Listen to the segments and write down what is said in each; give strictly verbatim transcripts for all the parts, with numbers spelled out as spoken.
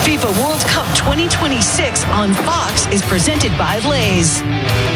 FIFA World Cup twenty twenty-six on Fox is presented by Lay's.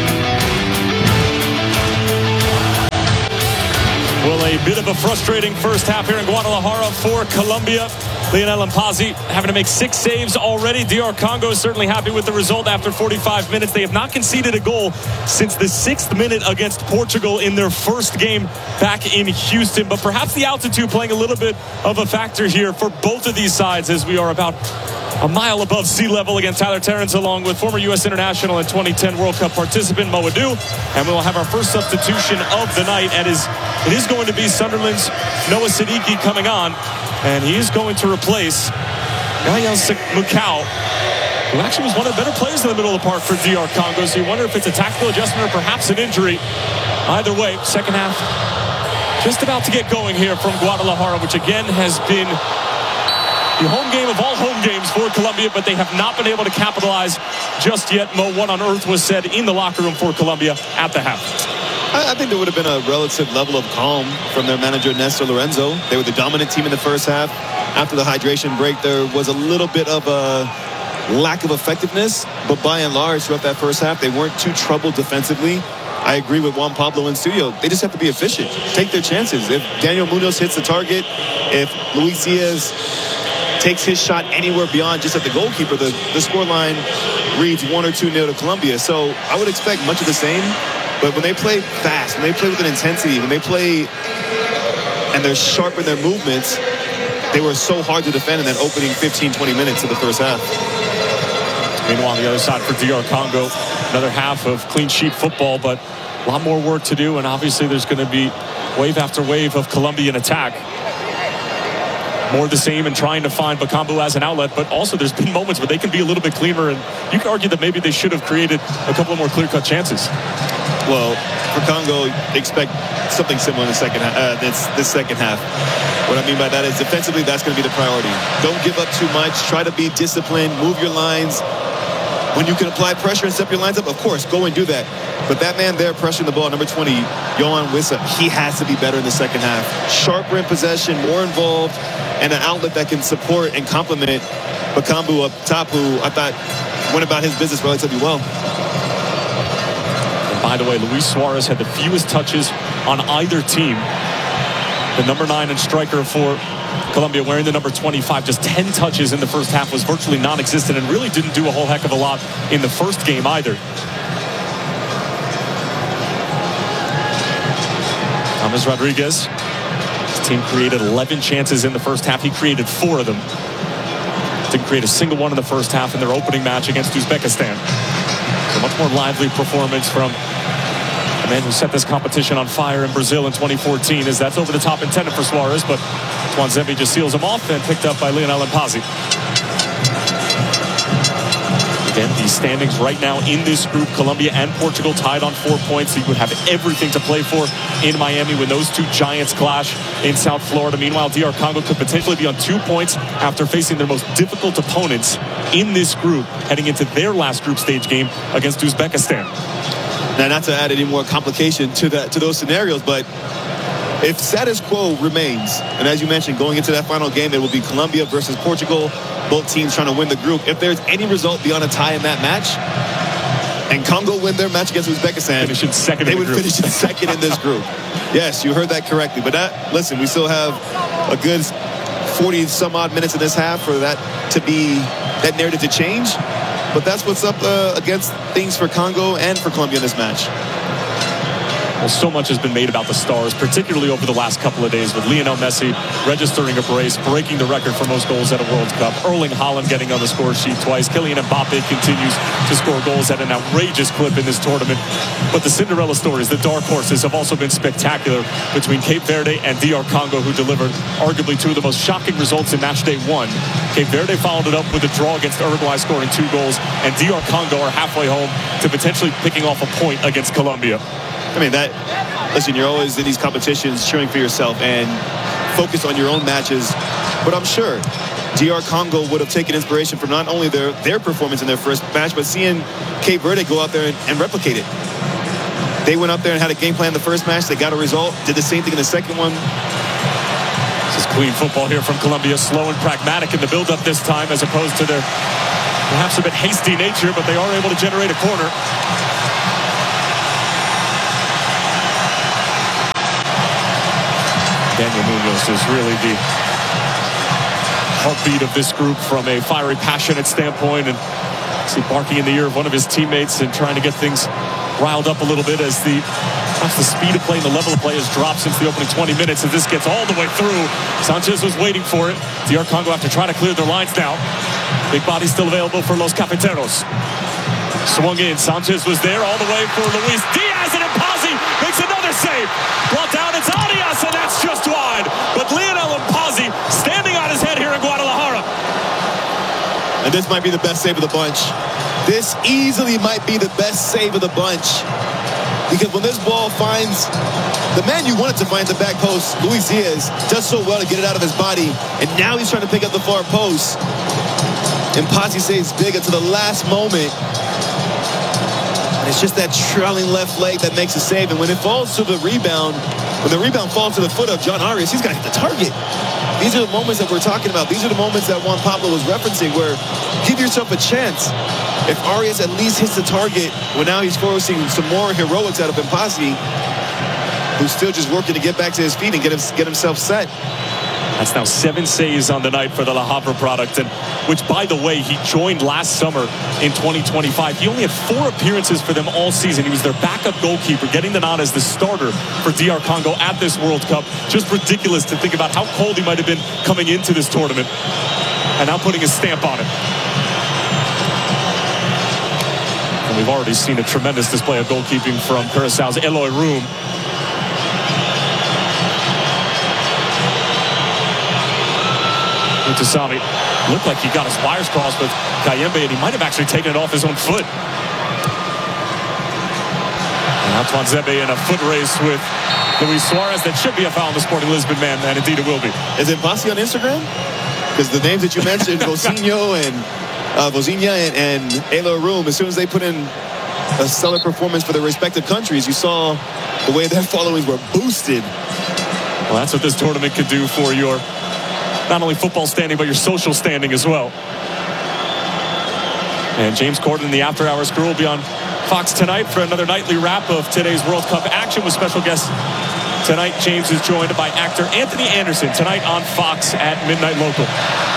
Well, a bit of a frustrating first half here in Guadalajara for Colombia. Lionel Mpasi having to make six saves already. D R Congo is certainly happy with the result after forty-five minutes. They have not conceded a goal since the sixth minute against Portugal in their first game back in Houston. But perhaps the altitude playing a little bit of a factor here for both of these sides, as we are about a mile above sea level against Tyler Terrence, along with former U S international and twenty ten World Cup participant Mo Adu. And we will have our first substitution of the night. And is, it is going to be Sunderland's Noah Siddiqui coming on. And he is going to replace Gael Mukau, who actually was one of the better players in the middle of the park for D R Congo. So you wonder if it's a tactical adjustment or perhaps an injury. Either way, second half just about to get going here from Guadalajara, which again has been the home game of all home games for Colombia, but they have not been able to capitalize just yet. Mo, what on earth was said in the locker room for Colombia at the half? I think there would have been a relative level of calm from their manager, Nestor Lorenzo. They were the dominant team in the first half. After the hydration break, there was a little bit of a lack of effectiveness, but by and large, throughout that first half, they weren't too troubled defensively. I agree with Juan Pablo in studio. They just have to be efficient, take their chances. If Daniel Munoz hits the target, if Luis Diaz takes his shot anywhere beyond just at the goalkeeper, the, the scoreline reads one or two nil to Colombia. So I would expect much of the same. But when they play fast, when they play with an intensity, when they play and they're sharp in their movements, they were so hard to defend in that opening fifteen, twenty minutes of the first half. Meanwhile, on the other side for D R Congo, another half of clean sheet football, but a lot more work to do. And obviously there's going to be wave after wave of Colombian attack. More of the same and trying to find Bakambu as an outlet, but also there's been moments where they can be a little bit cleaner, and you can argue that maybe they should have created a couple of more clear-cut chances. Well, for Congo, expect something similar in the second half. Uh, this, this second half. What I mean by that is defensively, that's going to be the priority. Don't give up too much. Try to be disciplined. Move your lines. When you can apply pressure and step your lines up, of course, go and do that. But that man there pressuring the ball, number twenty, Yohan Wissa, he has to be better in the second half. Sharper in possession, more involved, and an outlet that can support and complement Bakambu up top, who I thought went about his business relatively well. And by the way, Luis Suarez had the fewest touches on either team. The number nine and striker for Colombia, wearing the number twenty-five, just ten touches in the first half, was virtually non-existent and really didn't do a whole heck of a lot in the first game either. James Rodriguez, his team created eleven chances in the first half. He created four of them. Didn't create a single one in the first half in their opening match against Uzbekistan. So much more lively performance from the man who set this competition on fire in Brazil in twenty fourteen, as that's over the top intended for Suarez, but Tuanzebe just seals him off and picked up by Lionel Mpasi. Again, the standings right now in this group, Colombia and Portugal tied on four points. You would have everything to play for in Miami when those two giants clash in South Florida. Meanwhile, D R Congo could potentially be on two points after facing their most difficult opponents in this group, heading into their last group stage game against Uzbekistan. Now, not to add any more complication to that, to those scenarios, but if status quo remains, and as you mentioned, going into that final game, it will be Colombia versus Portugal, both teams trying to win the group. If there's any result beyond a tie in that match, and Congo win their match against Uzbekistan, finishing second they in the would group. finish in second in this group. Yes, you heard that correctly. But that, listen, we still have a good forty some odd minutes in this half for that to be, that narrative to change. But that's what's up uh, against things for Congo and for Colombia in this match. Well, so much has been made about the Stars, particularly over the last couple of days, with Lionel Messi registering a brace, breaking the record for most goals at a World Cup. Erling Haaland getting on the score sheet twice. Kylian Mbappe continues to score goals at an outrageous clip in this tournament. But the Cinderella stories, the dark horses, have also been spectacular between Cape Verde and D R Congo, who delivered arguably two of the most shocking results in match day one. Cape Verde followed it up with a draw against Uruguay, scoring two goals, and D R Congo are halfway home to potentially picking off a point against Colombia. I mean, that, listen, you're always in these competitions cheering for yourself and focus on your own matches. But I'm sure D R Congo would have taken inspiration from not only their, their performance in their first match, but seeing Cape Verde go out there and, and replicate it. They went up there and had a game plan in the first match. They got a result, did the same thing in the second one. This is Clean football here from Colombia, slow and pragmatic in the build-up this time, as opposed to their perhaps a bit hasty nature, but they are able to generate a corner. Daniel Munoz is really the heartbeat of this group from a fiery, passionate standpoint, and see barking in the ear of one of his teammates and trying to get things riled up a little bit as the perhaps the speed of play and the level of play has dropped since the opening twenty minutes, and this gets all the way through. Sanchez was waiting for it. D R Congo have to try to clear their lines now. Big body still available for Los Cafeteros. Swung in. Sanchez was there all the way for Luis Diaz, and Mpazi makes another save. Brought down, it's Arias, and that's just wide. But Lionel Mpazi standing on his head here in Guadalajara. And this might be the best save of the bunch. This easily might be the best save of the bunch. Because when this ball finds the man you wanted to find the back post, Luis Diaz, does so well to get it out of his body. And now he's trying to pick up the far post. Mpazi saves big until the last moment. And it's just that trailing left leg that makes a save. And when it falls to the rebound, when the rebound falls to the foot of John Arias, he's got to hit the target. These are the moments that we're talking about. These are the moments that Juan Pablo was referencing, where give yourself a chance. If Arias at least hits the target, well, now he's forcing some more heroics out of Mpazi, who's still just working to get back to his feet and get, him, get himself set. That's now seven saves on the night for the La Habra product, and which, by the way, he joined last summer in twenty twenty-five. He only had four appearances for them all season. He was their backup goalkeeper, getting the nod as the starter for D R Congo at this World Cup. Just ridiculous to think about how cold he might have been coming into this tournament, and now putting his stamp on it. And we've already seen a tremendous display of goalkeeping from Curaçao's Eloy Room. Mutasami looked like he got his wires crossed with Kayembe, and he might have actually taken it off his own foot. And Antoine Zebe in a foot race with Luis Suarez. That should be a foul on the Sporting Lisbon man, and indeed it will be. Is it Mpazi on Instagram? Because the names that you mentioned, Vozinho and uh, Vozinha and, and Eloy Room, as soon as they put in a stellar performance for their respective countries, you saw the way their followings were boosted. Well, that's what this tournament could do for your not only football standing, but your social standing as well. And James Corden, the After Hours crew, will be on Fox tonight for another nightly wrap of today's World Cup action with special guests. Tonight, James is joined by actor Anthony Anderson tonight on Fox at midnight local.